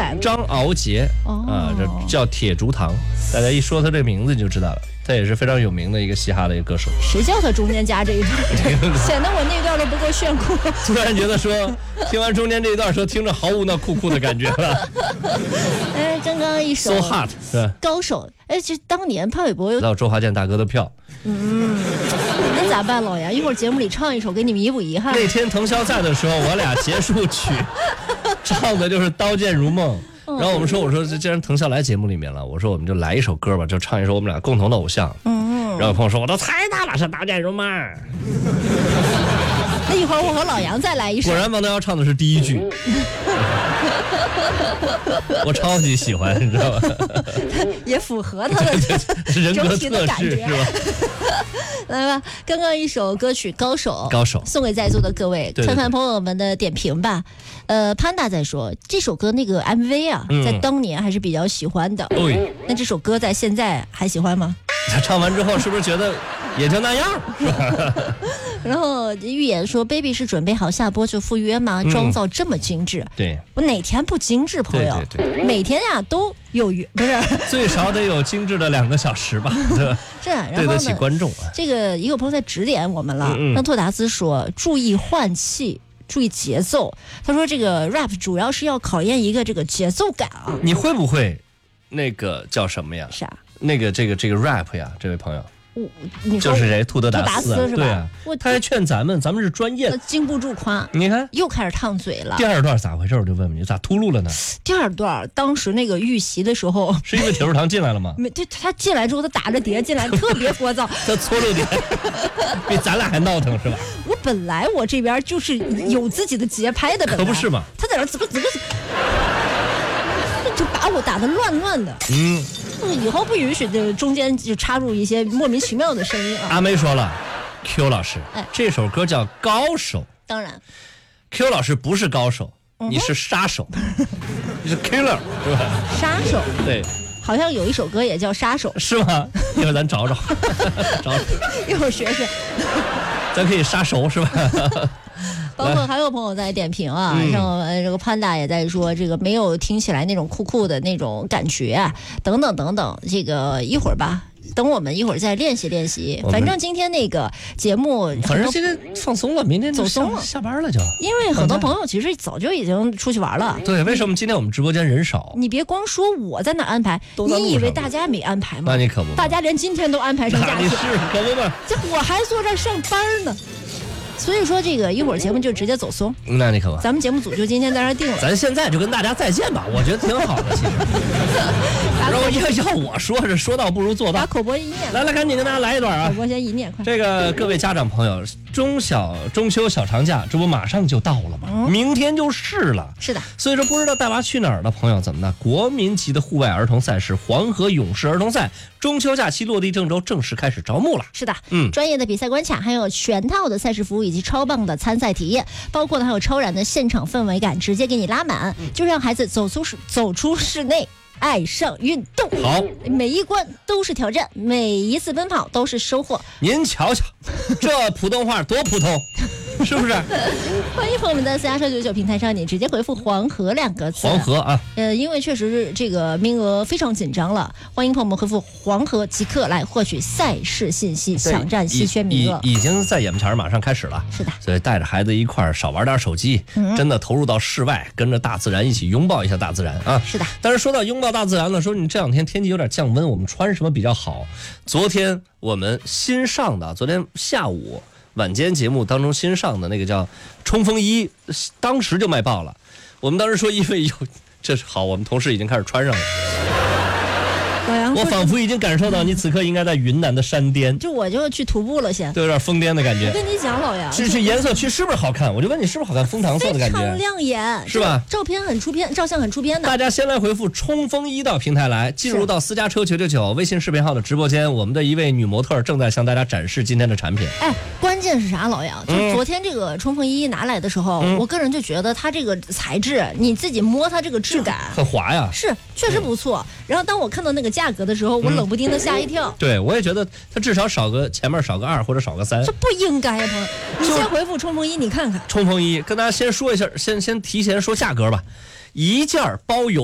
来了。 张敖杰这叫铁竹堂，大家一说他这名字你就知道了，他也是非常有名的一个嘻哈的一个歌手。 谁叫他中间加这一段？显得我那段都不够炫酷。 突然觉得说，听完中间这一段说，听着毫无那酷酷的感觉了。 刚刚一首 So Hot 是吧？ 高手，这当年潘玮柏有到周华健大哥的票。 那咋办，老杨？一会儿节目里唱一首给你弥补遗憾。 那天腾霄在的时候，我俩结束曲唱的就是《刀剑如梦》。然后我说既然腾霄来节目里面了，我说我们就来一首歌吧，就唱一首我们俩共同的偶像。然后有朋友说我都猜到了是《刀剑如梦》。 那一会儿我和老杨再来一首。 果然王德尧唱的是第一句。我超级喜欢，你知道吧？ 也符合他的人格整体的感觉， 是吧？ 来吧，刚刚一首歌曲《高手》，送给在座的各位， 对看看朋友们的点评吧。潘达在说这首歌那个 MV 啊，在当年还是比较喜欢的。那这首歌在现在还喜欢吗？ 他唱完之后是不是觉得也就那样，是吧？ 然后预言说 ，Baby 是准备好下播就赴约吗？妆造这么精致， 对， 我哪天不精致，朋友？ 对， 每天呀都有约，不是？ 最少得有精致的2个小时吧，对吧？ 是，然后对得起观众啊。 这个也有朋友在指点我们了。那托达斯说，注意换气。注意节奏，他说这个 rap 主要是要考验一个这个节奏感啊。 你会不会那个叫什么呀？ 啥？ 那个这个 rap 呀，这位朋友。 你就是谁？兔德达斯是吧？ 对啊，他还劝咱们是专业的， 经不住夸。 你看， 又开始烫嘴了。 第二段咋回事？我就问问你，咋秃噜了呢？ 第二段当时那个预习的时候， 是因为铁树堂进来了吗？ 没，他进来之后，他打着碟进来，特别聒噪， 他搓溜碟，比咱俩还闹腾是吧？ 我本来我这边就是有自己的节拍的， 可不是嘛？ 他在那怎么，就把我打得乱乱的。以后不允许这中间就插入一些莫名其妙的声音啊！ 阿梅说了 ，Q 老师，这首歌叫《高手》。 当然 ，Q 老师不是高手，你是杀手，你是 killer 是吧？ 杀手， 对， 好像有一首歌也叫《杀手》， 是吗？一会儿咱找， 一会儿学学， 咱可以杀熟是吧？ 包括还有朋友在点评啊，像这个潘大也在说，这个没有听起来那种酷酷的那种感觉啊，等等等等。这个一会儿吧，等我们一会儿再练习练习。反正今天那个节目， 反正现在放松了，明天走松了， 下班了就。 因为很多朋友其实早就已经出去玩了。 对，为什么今天我们直播间人少？ 你别光说我在那安排，你以为大家没安排吗？ 那你可不， 大家连今天都安排成假期， 你是可不嘛？ 这我还坐这上班呢。所以说这个一会儿节目就直接走松， 那你可不， 咱们节目组就今天在这定了。 咱现在就跟大家再见吧，我觉得挺好的，其实。然后要我说是说到不如做到， 把口播一念， 来，赶紧跟大家来一段啊！ 口播先一念，快。 这个各位家长朋友，中秋小长假，这不马上就到了吗？明天就是了。 是的。 所以说不知道带娃去哪儿的朋友怎么呢？国民级的户外儿童赛事黄河勇士儿童赛，中秋假期落地郑州，正式开始招募了。 是的，专业的比赛关卡，还有全套的赛事服务以及超棒的参赛体验，包括还有超燃的现场氛围感，直接给你拉满，就让孩子走出室内。爱上运动， 好， 每一关都是挑战，每一次奔跑都是收获。 您瞧瞧，这普通话多普通，是不是？ 欢迎朋友们在4899平台上，你直接回复黄河2个字。 黄河啊， 因为确实是这个名额非常紧张了，欢迎朋友们回复黄河即刻来获取赛事信息，抢占稀缺名额。 已经在眼巴前，马上开始了。 是的， 所以带着孩子一块儿少玩点手机，真的投入到室外，跟着大自然一起拥抱一下大自然啊！ 是的。 但是说到拥抱大自然了，说你这两天天气有点降温，我们穿什么比较好？昨天我们新上的，昨天下午晚间节目当中新上的那个叫冲锋衣，当时就卖爆了。我们当时说因为有，这是好，我们同事已经开始穿上了。我仿佛已经感受到你此刻应该在云南的山巅， 我就去徒步了先， 对，有点疯癫的感觉。 我跟你讲，老杨， 是颜色区是不是好看？我就问你是不是好看，枫糖色的感觉， 非常亮眼， 是吧？ 照相很出片的。 大家先来回复冲锋衣到平台来，进入到私家车999微信视频号的直播间，我们的一位女模特正在向大家展示今天的产品。 关键是啥，老杨？就昨天这个冲锋衣拿来的时候，我个人就觉得它这个材质，你自己摸它这个质感很滑呀， 是确实不错。然后当我看到那个价格的时候，我冷不丁的吓一跳。 对，我也觉得它至少前面少个2或者少个3， 这不应该呀，朋友。你先回复冲锋衣，你看看。 冲锋衣跟大家先说一下，先提前说价格吧，一件包邮。